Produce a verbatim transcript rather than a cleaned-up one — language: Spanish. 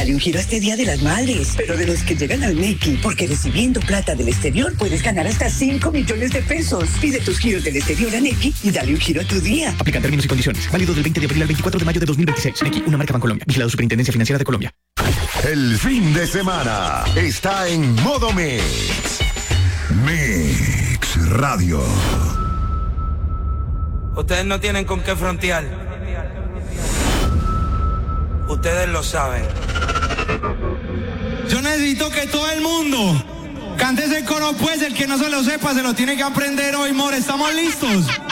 Dale un giro a este Día de las Madres, pero de los que llegan al Nequi, porque recibiendo plata del exterior puedes ganar hasta cinco millones de pesos. Pide tus giros del exterior a Nequi y dale un giro a tu día. Aplican términos y condiciones. Válido del veinte de abril al veinticuatro de mayo de dos mil veintiséis. Nequi, una marca Bancolombia. Vigilado Superintendencia Financiera de Colombia. El fin de semana está en modo Mix. Mix Radio. Ustedes no tienen con qué frontear. Ustedes lo saben. Yo necesito que todo el mundo cante ese coro, pues el que no se lo sepa se lo tiene que aprender hoy, more. ¿Estamos listos?